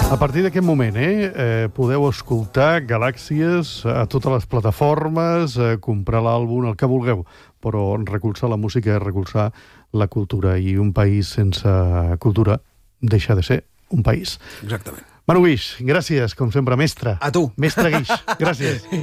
A partir d'aquest moment, podeu escoltar Galàxies a totes les plataformes, comprar l'àlbum, el que vulgueu, però recolzar la música és recolzar la cultura, i un país sense cultura deixa de ser un país. Exactament. Manu Guix, gràcies, com sempre, mestre. A tu. Mestre Guix, gràcies.